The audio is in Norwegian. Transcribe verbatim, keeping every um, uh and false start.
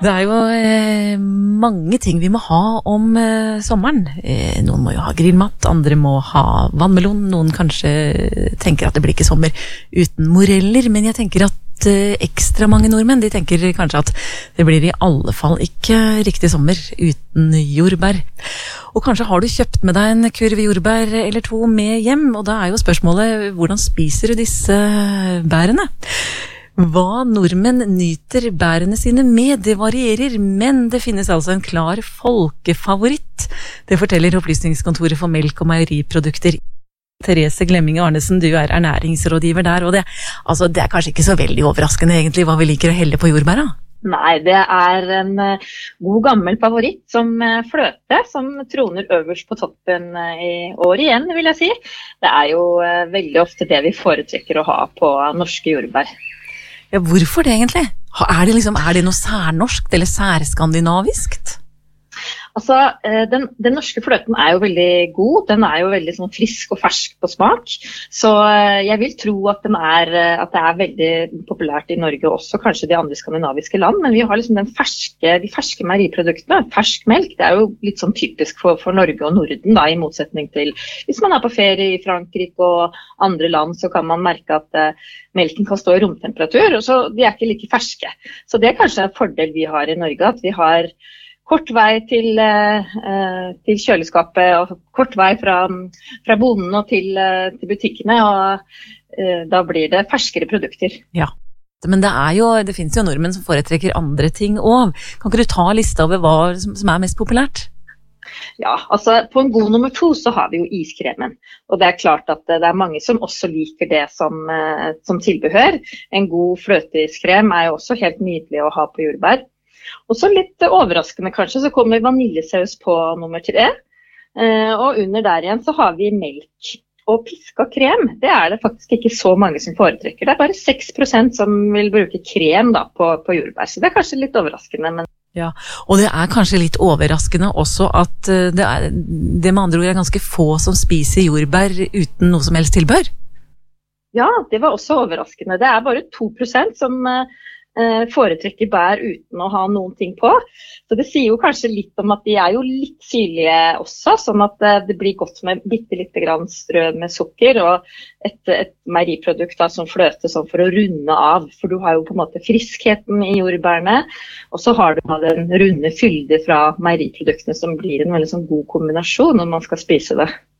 Det er jo eh, mange ting vi må ha om eh, sommeren. Eh, noen må jo ha grillmat, andre må ha vannmelon, noen kanskje tenker at det blir ikke sommer uten moreller, men jeg tenker at eh, ekstra mange nordmenn, de tenker kanskje at det blir i alle fall ikke riktig sommer uten jordbær. Og kanskje har du kjøpt med deg en kurv jordbær eller to med hjem, og da er jo spørsmålet, hvordan spiser du disse bærene? Hva nordmenn nyter bærene sine med, det varierer, men det finnes altså en klar folkefavoritt. Det forteller Opplysningskontoret for melk og meieriprodukter. Therese Glemming Arnesen, du er ernæringsrådgiver der, og det, altså, det er kanskje ikke så veldig overraskende egentlig hva vi liker å helle på jordbæra? Nei, det er en god gammel favoritt som fløte, som troner øverst på toppen i år igjen, vil jeg si. Det er jo veldig ofte det vi foretrekker å ha på norske jordbær. Ja, hvorfor det egentlig? Er det, liksom, er det noe særnorskt eller særskandinaviskt? Altså, den, den norske fløten er jo veldig god, den er jo veldig sånn frisk og fersk på smak, så jeg vil tro at, den er, at det er veldig populært i Norge også, kanskje de andre skandinaviske land, men vi har liksom den ferske, de ferske meieriproduktene, fersk melk, det er jo litt sånn typisk for, for Norge og Norden da, i motsetning til hvis man er på ferie i Frankrike og andre land, så kan man merke at uh, melken kan stå i romtemperatur, og så de er ikke like ferske. Så det er kanskje en fordel vi har i Norge, at vi har kort vei til, uh, til kjøleskapet og kort vei fra, fra bonden og til, uh, til butikkene, og uh, da blir det ferskere produkter. Ja, men det, er jo, det finnes jo nordmenn som foretrekker andre ting også. Kan ikke du ta lista over hva som, som er mest populært? Ja, altså på en god nummer to så har vi jo iskremen, og det er klart at det er mange som også liker det som, uh, som tilbehør. En god fløteiskrem er jo også helt nydelig å ha på jordbær. Og så litt overraskende kanskje, så kommer vaniljesaus på nummer tre, og under der igjen så har vi melk og piska krem. Det er det faktisk ikke så mange som foretrekker. Det er bare seks prosent som vil bruke krem da, på, på jordbær, så det er kanskje litt overraskende. Men ja, og det er kanskje litt overraskende også at det, er, det med andre ord er ganske få som spiser jordbær uten noe som helst tilbehør. Ja, det var også overraskende. Det er bare to prosent som foretrekker bær uten å ha noen ting på. Så det sier jo kanskje litt om at de er jo litt syrlige også, sånn at det blir godt med bitte litt grann strø med sukker og et, et meieriprodukt da, som fløte sånn for å runde av, for du har jo på en måte friskheten i jordbærene, og så har du den runde fylde fra meieriproduktene som blir en veldig sånn god kombinasjon når man skal spise det.